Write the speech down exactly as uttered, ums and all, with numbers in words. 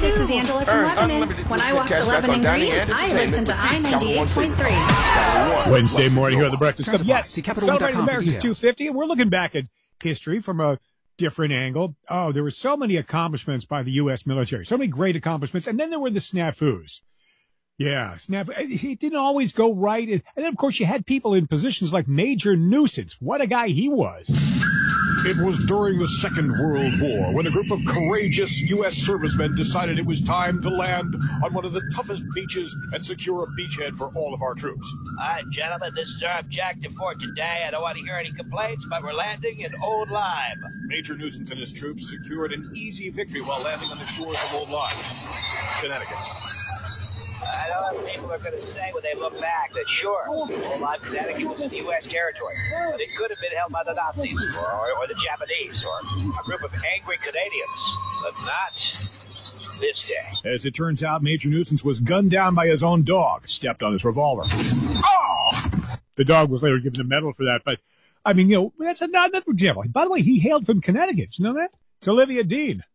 This is Angela from Lebanon. When I walk the Lebanon Green, I listen to I ninety-eight point three. Wednesday morning here on the Breakfast Club. Yes, See Capital celebrating One dot com for America's details. two fifty, and we're looking back at history from a different angle. Oh, there were so many accomplishments by the U S military, so many great accomplishments, and then there were the snafus. Yeah, snafu. It didn't always go right, and then of course you had people in positions like Major Nuisance. What a guy he was. It was during the Second World War when a group of courageous U S servicemen decided it was time to land on one of the toughest beaches and secure a beachhead for all of our troops. All right, gentlemen, this is our objective for today. I don't want to hear any complaints, but we're landing in Old Lyme. Major Nuisance and his troops secured an easy victory while landing on the shores of Old Lyme, Connecticut. I know what people are going to say when they look back that, sure, Old Lyme, Connecticut was in U S territory, but it could have been held by the Nazis or, or, or the Japanese or a group of angry Canadians, but not this day. As it turns out, Major Nuisance was gunned down by his own dog, stepped on his revolver. Oh! The dog was later given a medal for that, but, I mean, you know, that's another example. By the way, he hailed from Connecticut. Did you know that? It's Olivia Dean.